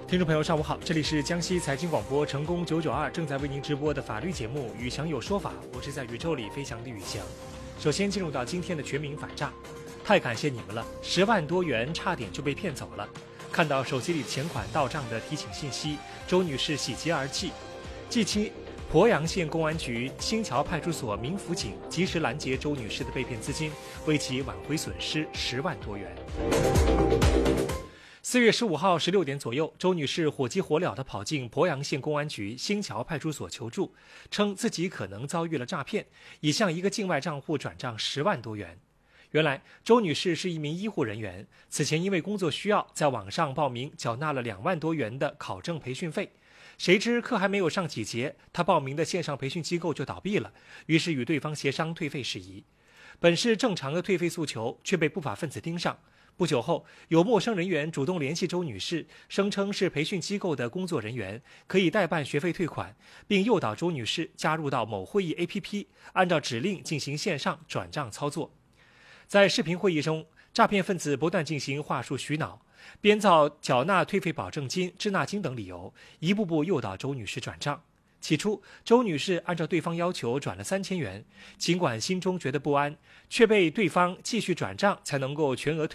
听众朋友，上午好，这里是江西财经广播成功992正在为您直播的法律节目《宇翔有说法》，我是在宇宙里飞翔的宇翔。首先进入到今天的全民反诈，太感谢你们了，10万多元差点就被骗走了。看到手机里钱款到账的提醒信息，周女士喜极而泣。近期，鄱阳县公安局新桥派出所民辅警及时拦截周女士的被骗资金，为其挽回损失10万多元。4月15号16点左右，周女士火急火燎地跑进鄱阳县公安局新桥派出所求助，称自己可能遭遇了诈骗，已向一个境外账户转账10万多元。原来，周女士是一名医护人员，此前因为工作需要，在网上报名缴纳了2万多元的考证培训费。谁知课还没有上几节，她报名的线上培训机构就倒闭了，于是与对方协商退费事宜。本是正常的退费诉求，却被不法分子盯上。不久后，有陌生人员主动联系周女士，声称是培训机构的工作人员，可以代办学费退款，并诱导周女士加入到某会议 APP， 按照指令进行线上转账操作。在视频会议中，诈骗分子不断进行话术洗脑，编造缴纳退费保证金、滞纳金等理由，一步步诱导周女士转账。起初，周女士按照对方要求转了3000元，尽管心中觉得不安，却被对方继续转账才能够全额退